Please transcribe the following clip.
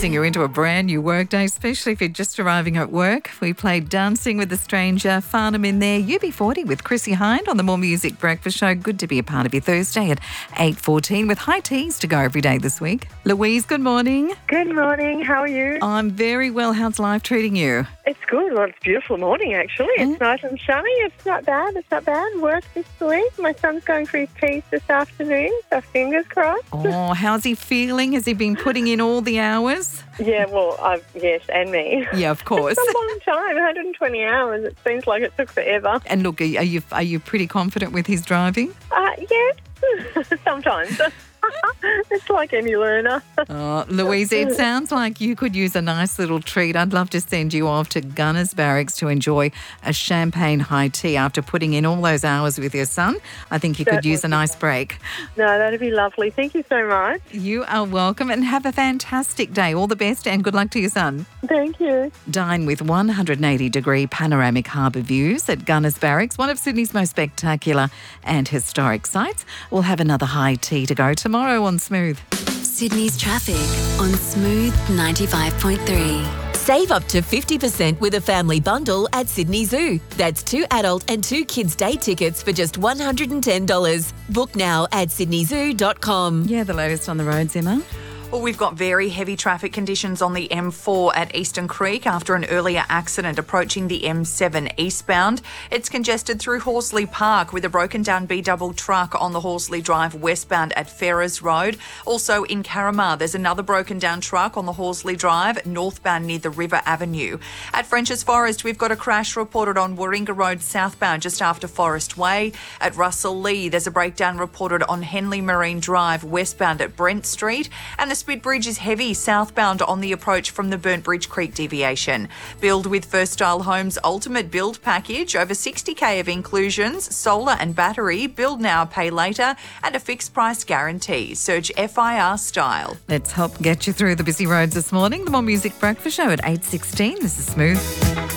easing you into a brand new workday, especially if you're just arriving at work. We played Dancing with a Stranger, Farnham in there, UB40 with Chrissy Hind on the More Music Breakfast Show. Good to be a part of your Thursday at 8:14 with high teas to go every day this week. Louise, good morning. Good morning. How are you? I'm very well. How's life treating you? It's good. Well, it's a beautiful morning, actually. It's nice and sunny. It's not bad. Work this week. My son's going for his teas this afternoon, so fingers crossed. Oh, how's he feeling? Has he been putting in all the hours? Yeah, well, yes, and me. Yeah, of course. It's a long time, 120 hours. It seems like it took forever. And look, are you pretty confident with his driving? Yeah, sometimes. It's like any learner. Oh, Louise, it sounds like you could use a nice little treat. I'd love to send you off to Gunners Barracks to enjoy a champagne high tea after putting in all those hours with your son. I think you could use a nice break. No, that'd be lovely. Thank you so much. You are welcome and have a fantastic day. All the best and good luck to your son. Thank you. Dine with 180-degree panoramic harbour views at Gunners Barracks, one of Sydney's most spectacular and historic sites. We'll have another high tea to go tomorrow on Smooth. Sydney's traffic on Smooth 95.3. Save up to 50% with a family bundle at Sydney Zoo. That's 2 adult and 2 kids' day tickets for just $110. Book now at sydneyzoo.com. Yeah, the latest on the roads, Emma. Well, we've got very heavy traffic conditions on the M4 at Eastern Creek after an earlier accident approaching the M7 eastbound. It's congested through Horsley Park with a broken down B-double truck on the Horsley Drive westbound at Ferrers Road. Also in Carramar, there's another broken down truck on the Horsley Drive northbound near the River Avenue. At French's Forest, we've got a crash reported on Warringah Road southbound just after Forest Way. At Russell Lee, there's a breakdown reported on Henley Marine Drive westbound at Brent Street. And the Spit Bridge is heavy southbound on the approach from the Burnt Bridge Creek deviation. Build with First Style Homes Ultimate Build Package. Over 60k of inclusions, solar and battery, build now, pay later, and a fixed price guarantee. Search FIR Style. Let's help get you through the busy roads this morning. The More Music Breakfast Show at 8:16. This is Smooth.